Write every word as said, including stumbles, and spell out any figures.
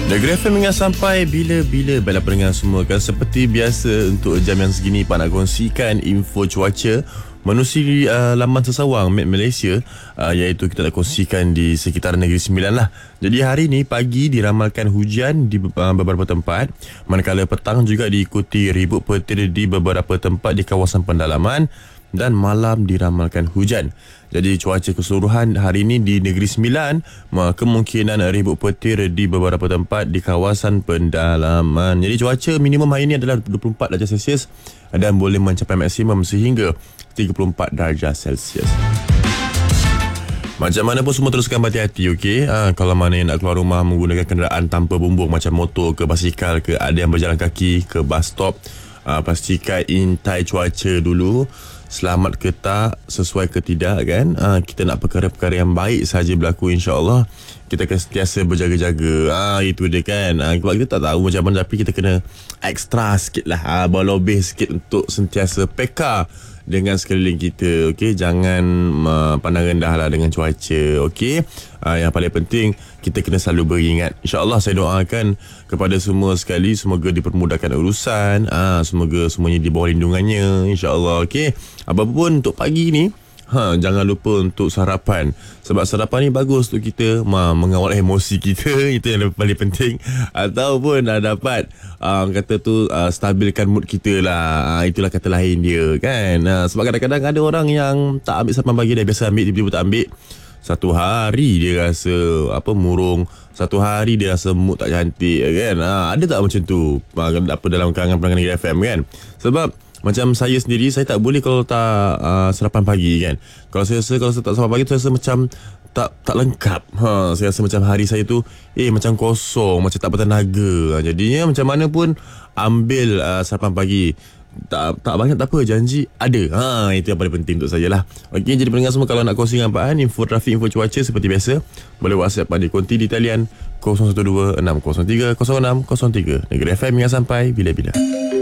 Negeri F M ingat sampai bila-bila. Baiklah pendengar semua, kan seperti biasa untuk jam yang segini Pak nak kongsikan info cuaca menerusi uh, laman sesawang Met Malaysia, uh, iaitu kita nak kongsikan di sekitar Negeri Sembilan lah. Jadi hari ni pagi diramalkan hujan di uh, beberapa tempat, manakala petang juga diikuti ribut petir di beberapa tempat di kawasan pendalaman, dan malam diramalkan hujan. Jadi cuaca keseluruhan hari ini di Negeri Sembilan, kemungkinan ribut petir di beberapa tempat di kawasan pendalaman. Jadi cuaca minimum hari ini adalah dua puluh empat darjah Celsius dan boleh mencapai maksimum sehingga tiga puluh empat darjah Celsius. Macam mana pun semua teruskan berhati-hati, okey? Ha, kalau mana yang nak keluar rumah menggunakan kenderaan tanpa bumbung macam motor ke basikal ke, ada yang berjalan kaki ke bus stop, ha, pastikan intai cuaca dulu. Selamat ke tak, sesuai ke tidak, kan? Ha, kita nak perkara-perkara yang baik saja berlaku, insya-Allah. Kita akan sentiasa berjaga-jaga. Ah ha, itu dia, kan. Ha, sebab kita tak tahu macam mana, tapi kita kena ekstra sikit lah. Ha, berlebih sikit untuk sentiasa peka dengan sekeliling kita. Okey, jangan uh, pandang rendah lah dengan cuaca. Okey, uh, yang paling penting kita kena selalu beringat. InsyaAllah saya doakan kepada semua sekali, semoga dipermudahkan urusan. Uh, semoga semuanya di bawah lindungannya, InsyaAllah. Okey, apapun untuk pagi ni, Ha, jangan lupa untuk sarapan. Sebab sarapan ni bagus untuk kita ma, mengawal emosi kita. Itu yang paling penting. Ataupun uh, dapat uh, kata tu uh, stabilkan mood kita lah. uh, Itulah kata lain dia, kan. uh, Sebab kadang-kadang ada orang yang tak ambil sarapan pagi. Dia biasa ambil, tiba-tiba tak ambil. Satu hari dia rasa apa murung, satu hari dia rasa mood tak cantik, kan. uh, Ada tak macam tu uh, apa dalam kalangan pelanggan Negeri F M, kan. Sebab macam saya sendiri, saya tak boleh kalau tak uh, sarapan pagi, kan. Kalau saya rasa, kalau saya tak sarapan pagi tu, saya rasa macam tak tak lengkap. Ha, saya rasa macam hari saya tu eh macam kosong, macam tak bertenaga. Jadinya macam mana pun ambil uh, sarapan pagi. Tak tak banyak tak apa, janji ada. Ha, itu yang paling penting untuk saya lah. Okey, jadi pendengar semua, kalau nak kongsi dengan Pak An info trafik, info cuaca seperti biasa, boleh WhatsApp pada konti di talian kosong satu dua enam kosong tiga kosong enam kosong tiga. Negeri F M yang sampai bila-bila.